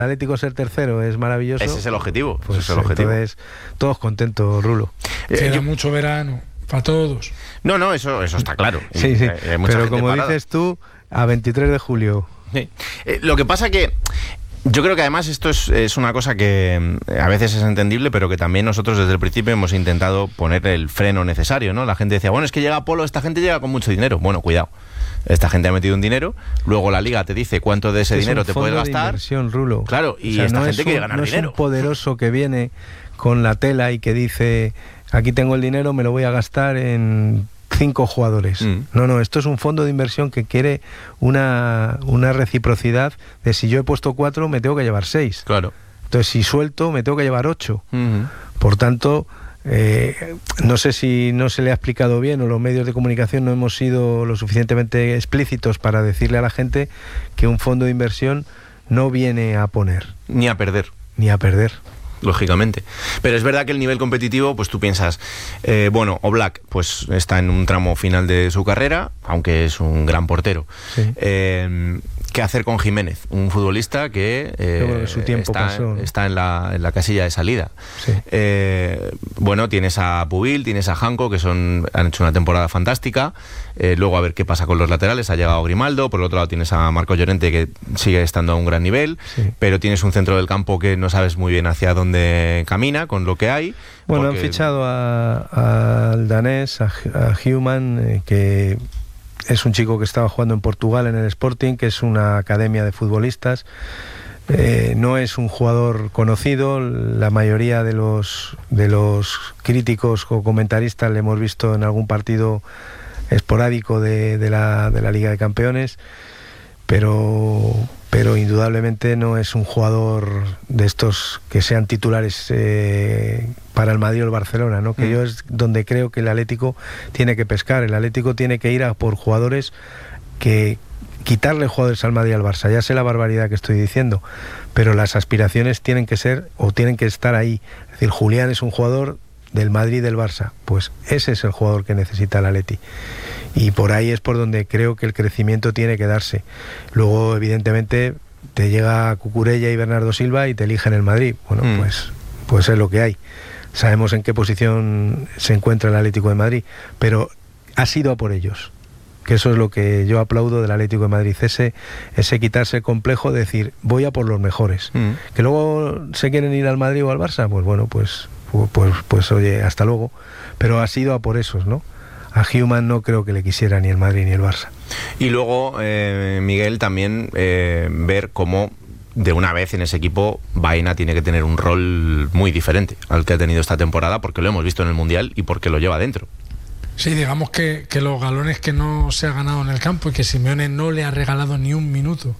Atlético ser tercero es maravilloso. Ese es el objetivo. Pues ese es el objetivo. Entonces, todos contentos, Rulo. Queda mucho verano para todos. No, eso está claro. Sí, sí. Hay mucha Pero gente como parada. dices tú, a 23 de julio. Sí. Lo que pasa que yo creo que además esto es una cosa que a veces es entendible, pero que también nosotros desde el principio hemos intentado poner el freno necesario, ¿no? La gente decía, bueno, es que llega Polo, esta gente llega con mucho dinero. Bueno, cuidado. Esta gente ha metido un dinero, luego la liga te dice cuánto de ese dinero te puedes gastar. Inversión, Rulo. Claro, y esta gente quiere ganar dinero. No es un poderoso que viene con la tela y que dice, aquí tengo el dinero, me lo voy a gastar en 5 jugadores. No, esto es un fondo de inversión que quiere una reciprocidad de si yo he puesto 4, me tengo que llevar 6. Claro. Entonces, si suelto, me tengo que llevar 8. Por tanto, no sé si no se le ha explicado bien o los medios de comunicación no hemos sido lo suficientemente explícitos para decirle a la gente que un fondo de inversión no viene a poner. Ni a perder. Ni a perder. Lógicamente. Pero es verdad que el nivel competitivo, pues tú piensas, bueno, Oblak pues está en un tramo final de su carrera, aunque es un gran portero. Sí. ¿Qué hacer con Jiménez? Un futbolista que su tiempo pasó, ¿no? Está en la casilla de salida. Sí. Bueno, tienes a Pubil, tienes a Janko, que han hecho una temporada fantástica. Luego a ver qué pasa con los laterales. Ha llegado Grimaldo, por el otro lado tienes a Marco Llorente, que sigue estando a un gran nivel, sí. Pero tienes un centro del campo que no sabes muy bien hacia dónde camina con lo que hay. Bueno, han fichado al danés, a Human, que es un chico que estaba jugando en Portugal en el Sporting, que es una academia de futbolistas. No es un jugador conocido, la mayoría de los críticos o comentaristas le hemos visto en algún partido esporádico de la Liga de Campeones, pero indudablemente no es un jugador de estos que sean titulares para el Madrid o el Barcelona, ¿no? Que yo es donde creo que el Atlético tiene que pescar. El Atlético tiene que ir a por jugadores que quitarle jugadores al Madrid y al Barça. Ya sé la barbaridad que estoy diciendo, pero las aspiraciones tienen que ser o tienen que estar ahí. Es decir, Julián es un jugador del Madrid y del Barça, pues ese es el jugador que necesita el Atleti, y por ahí es por donde creo que el crecimiento tiene que darse. Luego evidentemente te llega Cucurella y Bernardo Silva y te eligen el Madrid. Bueno, pues es lo que hay. Sabemos en qué posición se encuentra el Atlético de Madrid, pero ha sido a por ellos, que eso es lo que yo aplaudo del Atlético de Madrid, ese quitarse el complejo de decir, voy a por los mejores. Que luego se quieren ir al Madrid o al Barça, pues bueno, pues oye, hasta luego. Pero ha sido a por esos, ¿no? A Human no creo que le quisiera ni el Madrid ni el Barça. Y luego, Miguel, también ver cómo de una vez en ese equipo Baena tiene que tener un rol muy diferente al que ha tenido esta temporada, porque lo hemos visto en el Mundial y porque lo lleva dentro. Sí, digamos que los galones que no se ha ganado en el campo y que Simeone no le ha regalado ni un minuto,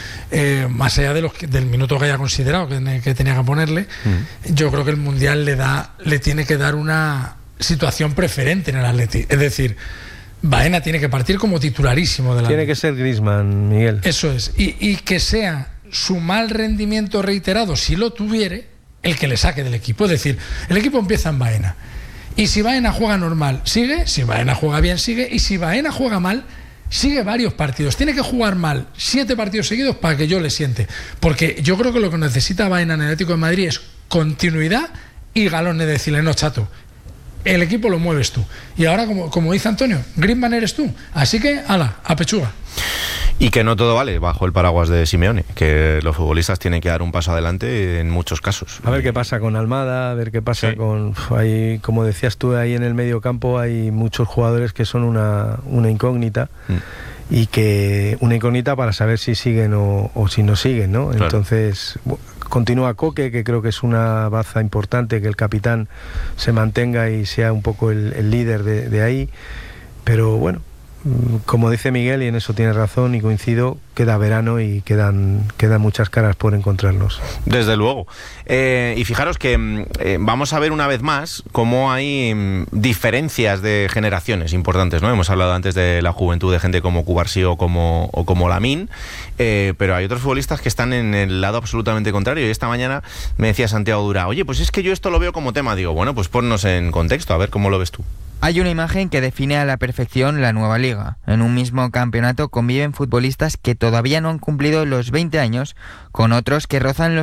más allá del minuto que haya considerado que tenía que ponerle, yo creo que el Mundial le tiene que dar una situación preferente en el Atleti. Es decir, Baena tiene que partir como titularísimo del Atleti. Tiene que ser Griezmann, Miguel. Eso es, y que sea su mal rendimiento reiterado, si lo tuviere, el que le saque del equipo. Es decir, el equipo empieza en Baena, y si Baena juega normal, sigue; si Baena juega bien, sigue; y si Baena juega mal, sigue varios partidos. Tiene que jugar mal 7 partidos seguidos para que yo le siente, porque yo creo que lo que necesita Baena en el Atlético de Madrid es continuidad y galones de decirle, no, chato, el equipo lo mueves tú, y ahora como dice Antonio, Griezmann eres tú, así que ala, a pechuga. Y que no todo vale bajo el paraguas de Simeone, que los futbolistas tienen que dar un paso adelante en muchos casos. A ver qué pasa con Almada, a ver qué pasa con... Ahí, como decías tú, ahí en el medio campo hay muchos jugadores que son una incógnita, y que una incógnita para saber si siguen o si no siguen, ¿no? Claro. Entonces, continúa Coque, que creo que es una baza importante, que el capitán se mantenga y sea un poco el líder de ahí, pero bueno, como dice Miguel, y en eso tiene razón y coincido, queda verano y quedan muchas caras por encontrarnos. Desde luego. Y fijaros que vamos a ver una vez más cómo hay diferencias de generaciones importantes, ¿no? Hemos hablado antes de la juventud de gente como Cubarsí o como Lamine, pero hay otros futbolistas que están en el lado absolutamente contrario. Y esta mañana me decía Santiago Dura, oye, pues es que yo esto lo veo como tema. Digo, bueno, pues ponnos en contexto, a ver cómo lo ves tú. Hay una imagen que define a la perfección la nueva liga. En un mismo campeonato conviven futbolistas que todavía no han cumplido los 20 años con otros que rozan los